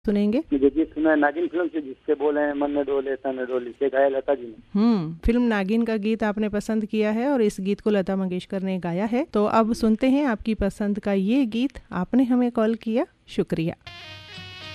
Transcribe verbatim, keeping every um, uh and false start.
सुनेंगे। मुझे गीत सुना है नागिन फिल्म से, जिससे बोले हैं मन न डोले तन न डोले, से गाया लता जी ने। हम्म फिल्म नागिन का गीत आपने पसंद किया है और इस गीत को लता मंगेशकर ने गाया है। तो अब सुनते हैं आपकी पसंद का ये गीत। आपने हमें कॉल किया, शुक्रिया।